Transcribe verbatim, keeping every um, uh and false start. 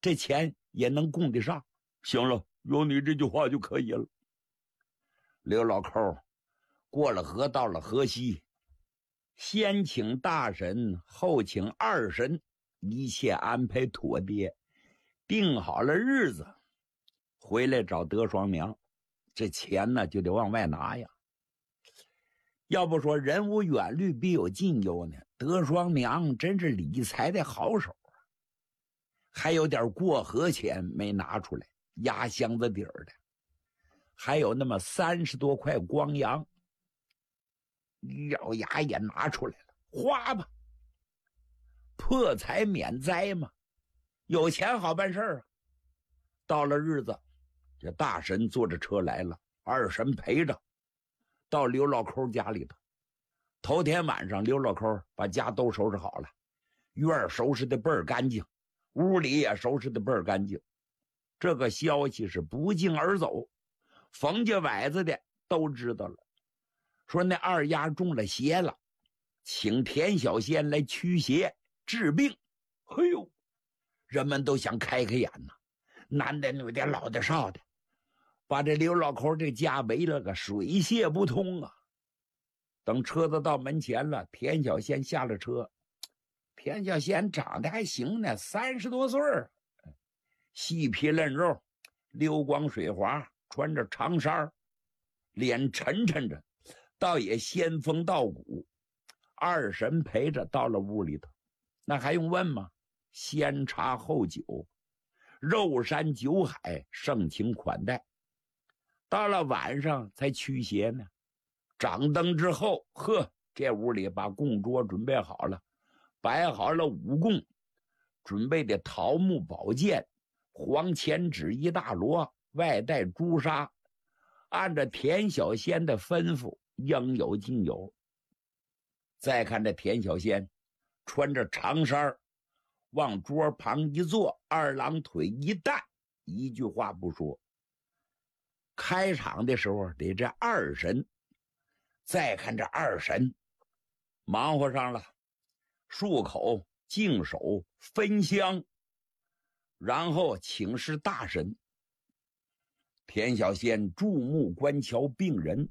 这钱也能供得上。 行了，有你这句话就可以了。 刘老寇过了河，到了河西，先请大神，后请二神，一切安排妥帖，定好了日子，回来找德双苗。这钱呢，就得往外拿呀。要不说人无远虑，必有近忧呢。德双苗真是理财的好手啊，还有点过河钱没拿出来，压箱子底儿的，还有那么三十多块光洋，咬牙也拿出来了，花吧，破财免灾嘛，有钱好办事啊。到了日子，这大神坐着车来了，二神陪着到刘老抠家里头。头天晚上刘老抠把家都收拾好了，院收拾的倍儿干净，屋里也收拾的倍儿干净。这个消息是不胫而走，冯家崴子的都知道了，说那二丫中了邪了，请田小仙来驱邪治病。哎呦，人们都想开开眼呐，男的女的老的少的，把这刘老抠这家围了个水泄不通啊。等车子到门前了，田小仙下了车。田小仙长得还行呢，三十多岁儿，细皮嫩肉，溜光水滑，穿着长衫，脸沉沉着，倒也仙风道骨。二神陪着到了屋里头，那还用问吗？先茶后酒，肉山酒海，盛情款待。到了晚上才驱邪呢。掌灯之后，呵，这屋里把供桌准备好了，摆好了五供，准备的桃木宝剑，黄钱纸一大摞，外带朱砂，按照田小仙的吩咐，应有尽有。再看这田小仙穿着长衫，往桌旁一坐，二郎腿一担，一句话不说。开场的时候得这二神，再看这二神忙活上了，漱口净手分香，然后请示大神。田小仙注目观瞧病人，